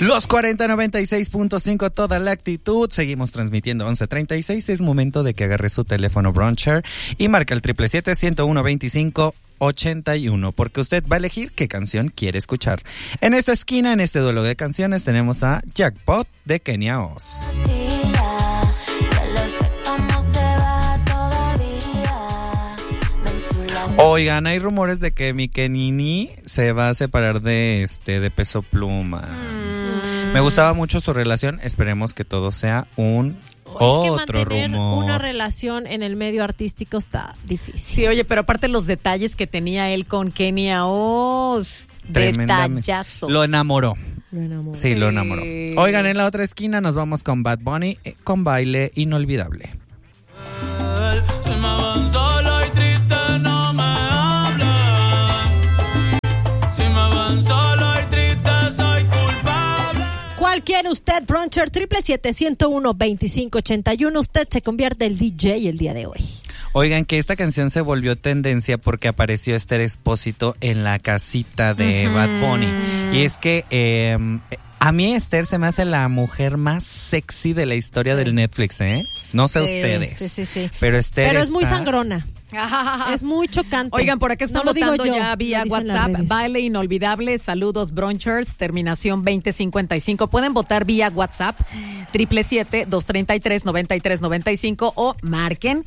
Los 4096.5, toda la actitud. Seguimos transmitiendo 11:36. Es momento de que agarre su teléfono Broncher y marca el 777-101-2581, porque usted va a elegir qué canción quiere escuchar. En esta esquina, en este duelo de canciones, tenemos a Jackpot de Kenia Oz. Oigan, hay rumores de que mi Kenini se va a separar de Peso Pluma. Me gustaba mucho su relación. Esperemos que todo sea un otro rumor. Una relación en el medio artístico está difícil. Sí, oye, pero aparte los detalles que tenía él con Kenia Oz. Detallazos. Lo enamoró. Sí, lo enamoró. Oigan, en la otra esquina nos vamos con Bad Bunny con Baile Inolvidable. ¿Cuál quiere usted, Broncher? 777-101-2581. Usted se convierte en DJ el día de hoy. Oigan, que esta canción se volvió tendencia porque apareció Esther Expósito en la casita de Bad Bunny. Y es que a mí Esther se me hace la mujer más sexy de la historia del Netflix, ¿eh? No sé ustedes. Sí. Pero Esther es muy sangrona. Es muy chocante. Oigan, por acá están votando ya vía WhatsApp. Baile Inolvidable. Saludos, Bronchers. Terminación 2055. Pueden votar vía WhatsApp 777-233-9395 o marquen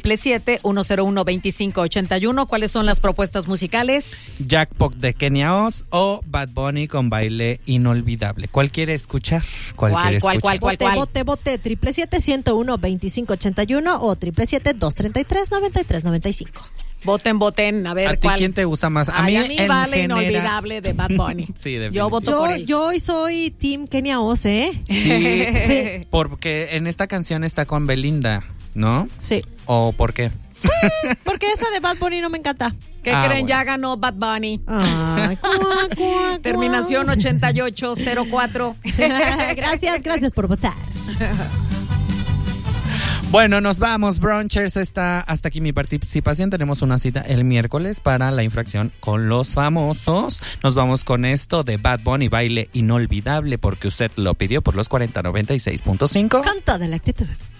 777-101-2581. ¿Cuáles son las propuestas musicales? Jackpot de Kenia Oz o Bad Bunny con Baile Inolvidable. ¿Cuál quiere escuchar? ¿Cuál? Vote 777-101-2581 o 777-233-9395. Voten, a ver ¿A ti cuál. quién te gusta más? A mí Vale Inolvidable de Bad Bunny. Sí, yo voto por él. Yo hoy soy Team Kenia Oz, ¿eh? Sí, porque en esta canción está con Belinda, ¿no? Sí. ¿O por qué? Sí, porque esa de Bad Bunny no me encanta. ¿Qué creen? Bueno. Ya ganó Bad Bunny. Ay, Terminación 8804. Gracias por votar. Bueno, nos vamos, Bronchers. Hasta aquí mi participación. Tenemos una cita el miércoles para la infracción con los famosos. Nos vamos con esto de Bad Bunny, Baile Inolvidable, porque usted lo pidió por los 4096.5. Con toda la actitud.